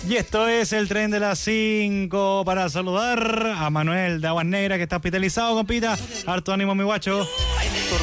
Y esto es el tren de las 5 para saludar a Manuel de Aguas Negras, que está hospitalizado, compita. Harto ánimo, mi guacho.